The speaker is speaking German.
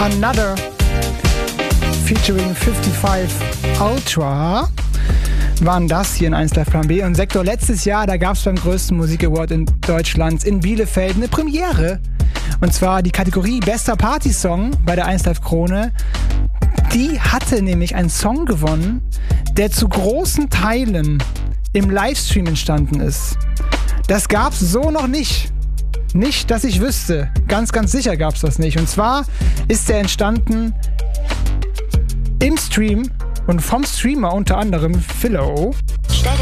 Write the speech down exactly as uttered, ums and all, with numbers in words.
Another featuring fünfundfünfzig Ultra waren das hier in eins Live Plan B. Und Sektor, letztes Jahr, da gab es beim größten Musik-Award in Deutschlands in Bielefeld eine Premiere. Und zwar die Kategorie Bester Partysong bei der eins Live Krone. Die hatte nämlich einen Song gewonnen, der zu großen Teilen im Livestream entstanden ist. Das gab's so noch nicht. Nicht, dass ich wüsste. Ganz, ganz sicher gab's das nicht. Und zwar ist der entstanden im Stream und vom Streamer unter anderem Philo.